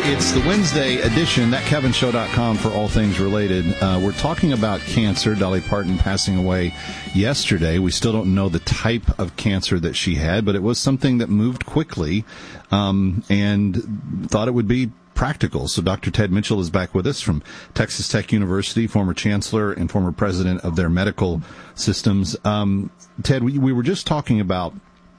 It's the Wednesday edition, thatkevinshow.com for all things related. We're talking about cancer. Dolly Parton passing away yesterday. We still don't know the type of cancer that she had, but it was something that moved quickly and thought it would be practical. So Dr. Ted Mitchell is back with us from Texas Tech University, former chancellor and former president of their medical systems. Ted, we were just talking about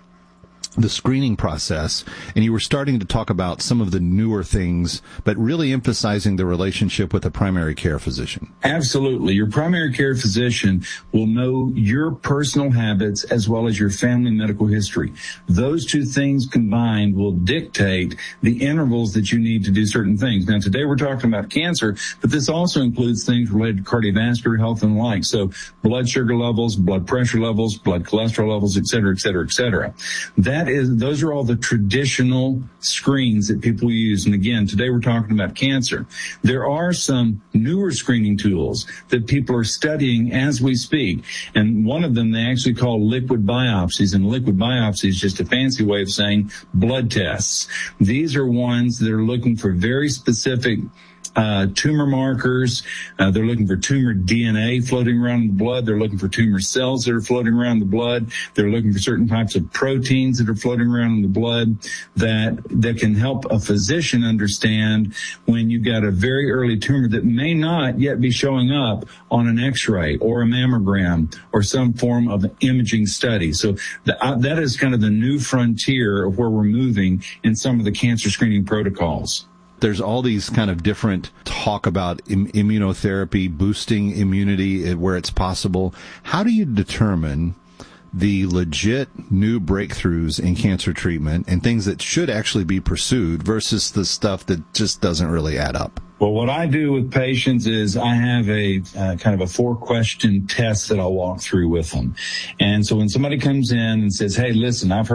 the screening process, and you were starting to talk about some of the newer things, but really emphasizing the relationship with a primary care physician. Absolutely. Your primary care physician will know your personal habits as well as your family medical history. Those two things combined will dictate the intervals that you need to do certain things. Now, today we're talking about cancer, but this also includes things related to cardiovascular health and the like. So blood sugar levels, blood pressure levels, blood cholesterol levels, et cetera, et cetera, et cetera. Those are all the traditional screens that people use. And again, today we're talking about cancer. There are some newer screening tools that people are studying as we speak. And one of them they actually call liquid biopsies. And liquid biopsy is just a fancy way of saying blood tests. These are ones that are looking for very specific tumor markers. They're looking for tumor DNA floating around in the blood. They're looking for tumor cells that are floating around in the blood. They're looking for certain types of proteins that are floating around in the blood that can help a physician understand when you've got a very early tumor that may not yet be showing up on an X-ray or a mammogram or some form of imaging study. So that is kind of the new frontier of where we're moving in some of the cancer screening protocols. There's all these kind of different talk about immunotherapy, boosting immunity where it's possible. How do you determine the legit new breakthroughs in cancer treatment and things that should actually be pursued versus the stuff that just doesn't really add up? Well, what I do with patients is I have a kind of a 4-question test that I'll walk through with them. And so when somebody comes in and says, hey, listen, I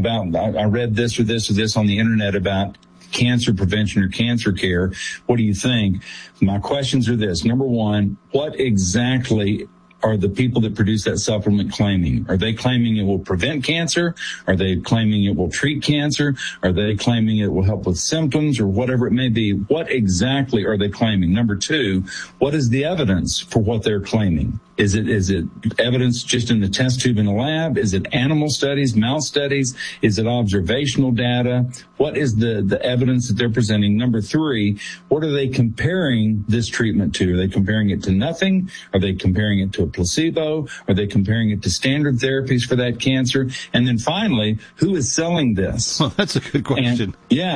read this or this or this on the internet about cancer prevention or cancer care. What do you think? My questions are this. Number one, what exactly are the people that produce that supplement claiming? Are they claiming it will prevent cancer? Are they claiming it will treat cancer? Are they claiming it will help with symptoms or whatever it may be? What exactly are they claiming? Number two, what is the evidence for what they're claiming? Is it evidence just in the test tube in the lab? Is it animal studies, mouse studies? Is it observational data? What is the evidence that they're presenting? Number three, what are they comparing this treatment to? Are they comparing it to nothing? Are they comparing it to a placebo? Are they comparing it to standard therapies for that cancer? And then finally, who is selling this? Well, that's a good question.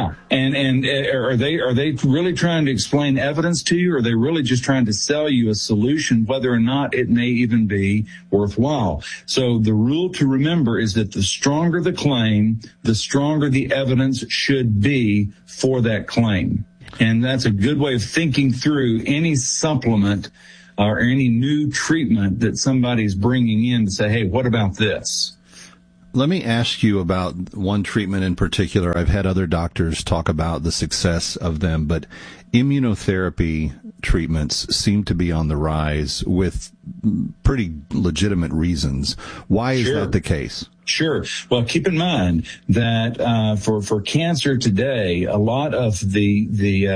And are they really trying to explain evidence to you? Or are they really just trying to sell you a solution, whether or not it may even be worthwhile? So the rule to remember is that the stronger the claim, the stronger the evidence should be for that claim. And that's a good way of thinking through any supplement or any new treatment that somebody's bringing in to say, hey, what about this? Let me ask you about one treatment in particular. I've had other doctors talk about the success of them, but immunotherapy treatments seem to be on the rise with pretty legitimate reasons. Why is that the case? Sure. Well, keep in mind that for cancer today, a lot of the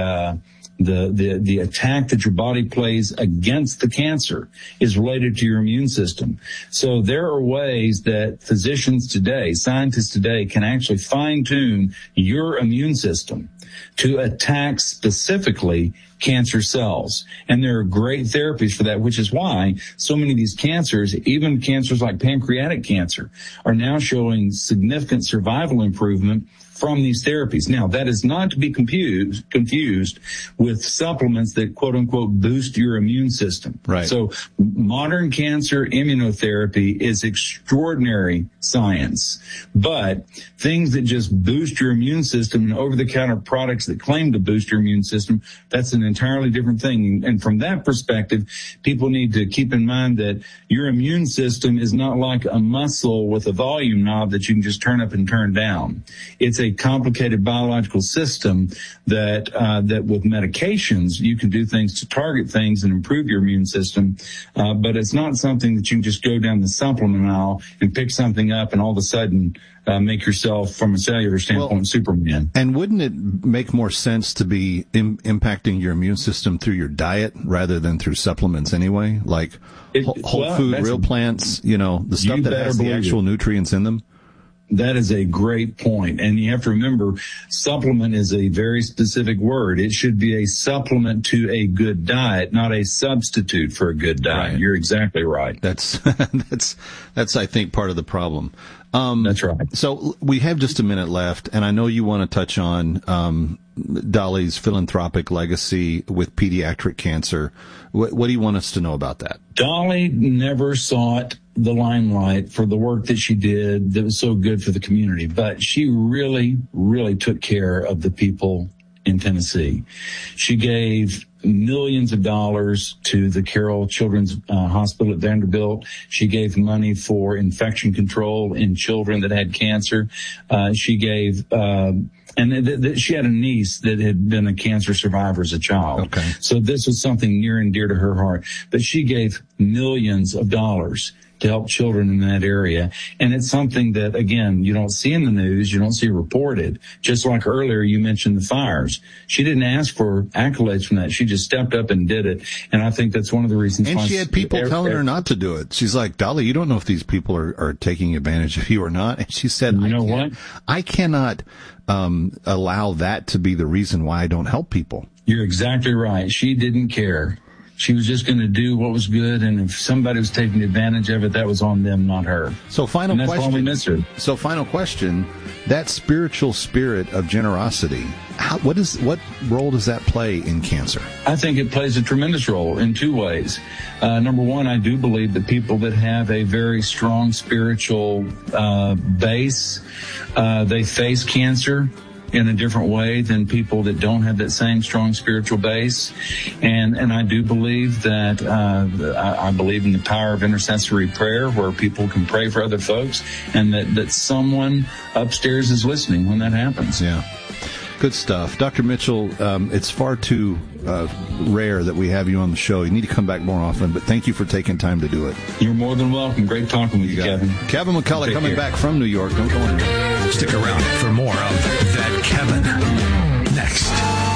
attack that your body plays against the cancer is related to your immune system. So there are ways that physicians today, scientists today, can actually fine-tune your immune system to attack specifically cancer cells. And there are great therapies for that, which is why so many of these cancers, even cancers like pancreatic cancer, are now showing significant survival improvement from these therapies. Now, that is not to be confused with supplements that, quote unquote, boost your immune system. Right. So modern cancer immunotherapy is extraordinary science, but things that just boost your immune system and over-the-counter products that claim to boost your immune system, that's an entirely different thing. And from that perspective, people need to keep in mind that your immune system is not like a muscle with a volume knob that you can just turn up and turn down. It's a a complicated biological system that with medications, you can do things to target things and improve your immune system. But it's not something that you can just go down the supplement aisle and pick something up and all of a sudden make yourself, from a cellular standpoint, Superman. And wouldn't it make more sense to be impacting your immune system through your diet rather than through supplements anyway? Like whole food, real plants, the stuff that has the actual nutrients in them? That is a great point. And you have to remember, supplement is a very specific word. It should be a supplement to a good diet, not a substitute for a good diet. Right. You're exactly right. That's, I think, part of the problem. That's right. So we have just a minute left, and I know you want to touch on Dolly's philanthropic legacy with pediatric cancer. What do you want us to know about that? Dolly never sought the limelight for the work that she did that was so good for the community, but she really, really took care of the people in Tennessee. She gave millions of dollars to the Carroll Children's Hospital at Vanderbilt. She gave money for infection control in children that had cancer. She gave, she had a niece that had been a cancer survivor as a child. Okay. So this was something near and dear to her heart. But she gave millions of dollars to help children in that area. And it's something that, again, you don't see in the news, you don't see reported. Just like earlier, you mentioned the fires. She didn't ask for accolades from that. She just stepped up and did it. And I think that's one of the reasons. And she had people telling her not to do it. She's like, Dolly, you don't know if these people are taking advantage of you or not. And she said, I cannot allow that to be the reason why I don't help people. You're exactly right. She didn't care. She was just going to do what was good, and if somebody was taking advantage of it, that was on them, not her. So final question. That's why we miss her. So final question, that spiritual spirit of generosity, what role does that play in cancer? I think it plays a tremendous role in two ways. Number one, I do believe that people that have a very strong spiritual base, they face cancer in a different way than people that don't have that same strong spiritual base. And I do believe that, I believe in the power of intercessory prayer where people can pray for other folks and that someone upstairs is listening when that happens. Yeah. Good stuff. Dr. Mitchell, it's far too rare that we have you on the show. You need to come back more often, but thank you for taking time to do it. You're more than welcome. Great talking with you, Kevin. Kevin McCullough coming back from New York. Don't go anywhere. Stick around for more of That Kevin next.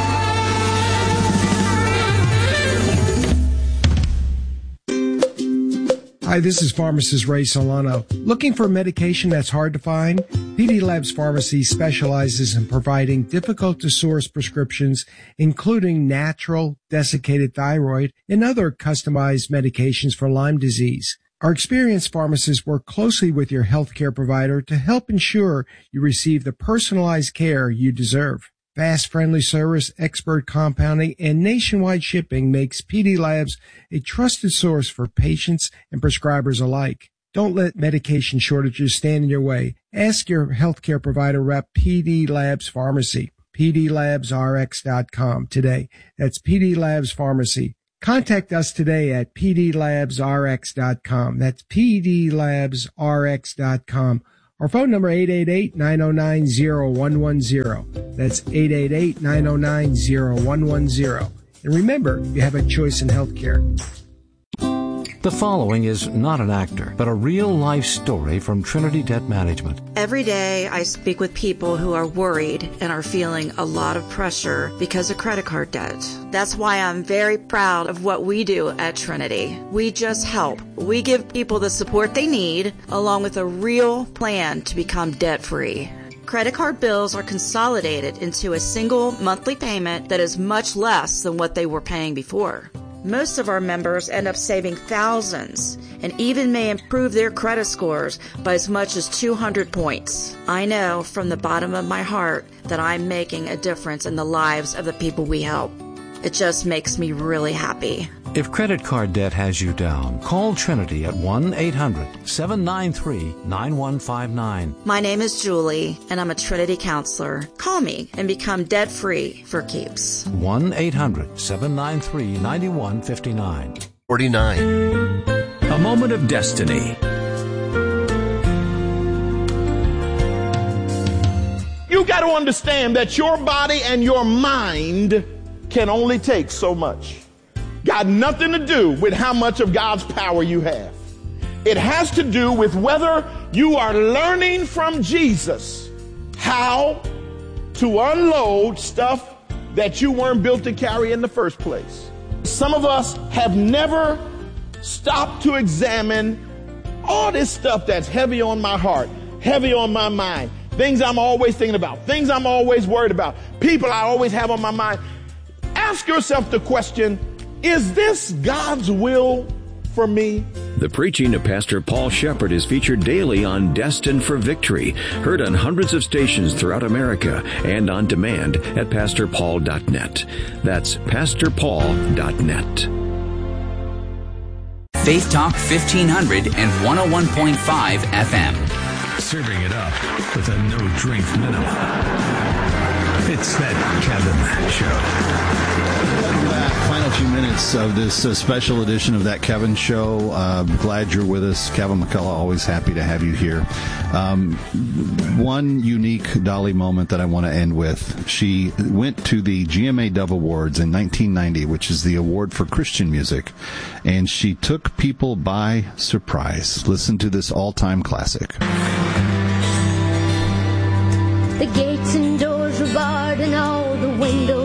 Hi, this is pharmacist Ray Solano. Looking for a medication that's hard to find? PD Labs Pharmacy specializes in providing difficult-to-source prescriptions, including natural, desiccated thyroid, and other customized medications for Lyme disease. Our experienced pharmacists work closely with your healthcare provider to help ensure you receive the personalized care you deserve. Fast, friendly service, expert compounding, and nationwide shipping makes PD Labs a trusted source for patients and prescribers alike. Don't let medication shortages stand in your way. Ask your healthcare provider rep PD Labs Pharmacy, pdlabsrx.com today. That's PD Labs Pharmacy. Contact us today at pdlabsrx.com. That's pdlabsrx.com. Our phone number 888-909-0110. That's 888-909-0110. And remember, you have a choice in healthcare. The following is not an actor, but a real-life story from Trinity Debt Management. Every day I speak with people who are worried and are feeling a lot of pressure because of credit card debt. That's why I'm very proud of what we do at Trinity. We just help. We give people the support they need, along with a real plan to become debt-free. Credit card bills are consolidated into a single monthly payment that is much less than what they were paying before. Most of our members end up saving thousands and even may improve their credit scores by as much as 200 points. I know from the bottom of my heart that I'm making a difference in the lives of the people we help. It just makes me really happy. If credit card debt has you down, call Trinity at 1-800-793-9159. My name is Julie, and I'm a Trinity counselor. Call me and become debt-free for keeps. 1-800-793-9159. 49. A Moment of Destiny. You you got to understand that your body and your mind can only take so much. Got nothing to do with how much of God's power you have. It has to do with whether you are learning from Jesus how to unload stuff that you weren't built to carry in the first place. Some of us have never stopped to examine all this stuff that's heavy on my heart, heavy on my mind, things I'm always thinking about, things I'm always worried about, people I always have on my mind. Ask yourself the question, is this God's will for me? The preaching of Pastor Paul Shepherd is featured daily on Destined for Victory, heard on hundreds of stations throughout America and on demand at PastorPaul.net. That's PastorPaul.net. Faith Talk 1500 and 101.5 FM. Serving it up with a no-drink minimum. It's that Kevin Show. Welcome back. Final few minutes of this special edition of That Kevin Show. Glad you're with us. Kevin McCullough, always happy to have you here. One unique Dolly moment that I want to end with. She went to the GMA Dove Awards in 1990, which is the award for Christian music, and she took people by surprise. Listen to this all-time classic. The gates and doors were barred and all the windows